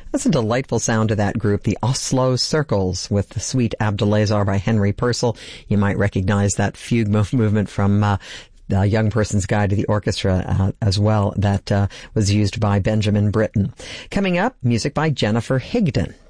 That's a delightful sound to that group, the Oslo Circles, with the Sweet Abdulazar by Henry Purcell. You might recognize that fugue movement from the Young Person's Guide to the Orchestra as well. That was used by Benjamin Britten. Coming up, music by Jennifer Higdon.